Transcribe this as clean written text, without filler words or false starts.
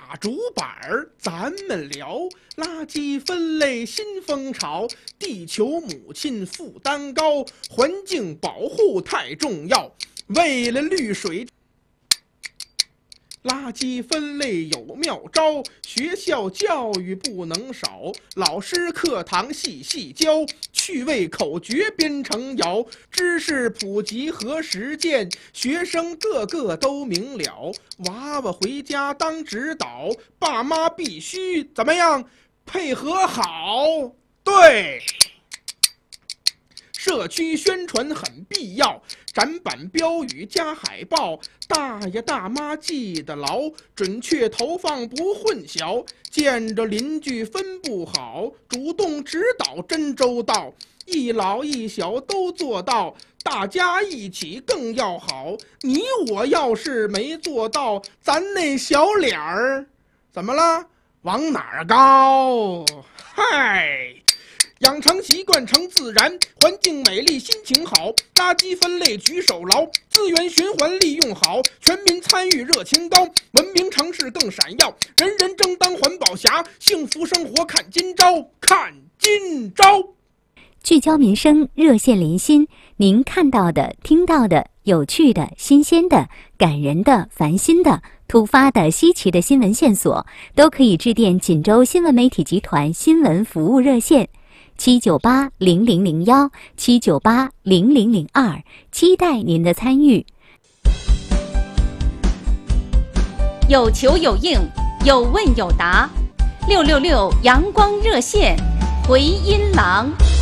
大竹板儿，咱们聊垃圾分类新风潮，地球母亲负担高，环境保护太重要，为了绿水。垃圾分类有妙招，学校教育不能少，老师课堂细细教，趣味口诀编成谣，知识普及和实践，学生个个都明了。娃娃回家当指导，爸妈必须怎么样配合好？对。社区宣传很必要，展板标语加海报，大爷大妈记得牢，准确投放不混淆，见着邻居分不好，主动指导真周到，一老一小都做到，大家一起更要好。你我要是没做到，咱那小脸儿怎么了？往哪儿高？嗨！养成习惯成自然，环境美丽心情好，垃圾分类举手牢，资源循环利用好，全民参与热情高，文明城市更闪耀，人人争当环保侠，幸福生活看今朝，看今朝。 聚焦民生，热线连心，您看到的、听到的、有趣的、新鲜的、感人的、烦心的、突发的、稀奇的新闻线索，都可以致电锦州新闻媒体集团新闻服务热线7980001 7980002，期待您的参与。 有求有应，有问有答，666阳光热线回音廊。